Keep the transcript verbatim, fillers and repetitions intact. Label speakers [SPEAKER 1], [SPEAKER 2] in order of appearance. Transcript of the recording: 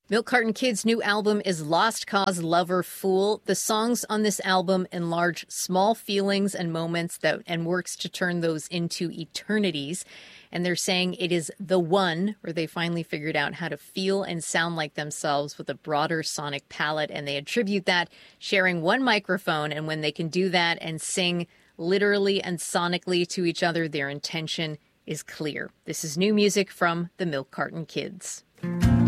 [SPEAKER 1] Milk Carton Kids' new album is Lost Cause Lover Fool. The songs on this album enlarge small feelings and moments that and works to turn those into eternities. And they're saying it is the one where they finally figured out how to feel and sound like themselves with a broader sonic palette. And they attribute that sharing one microphone. And when they can do that and sing literally and sonically to each other, their intention is clear. This is new music from the Milk Carton Kids.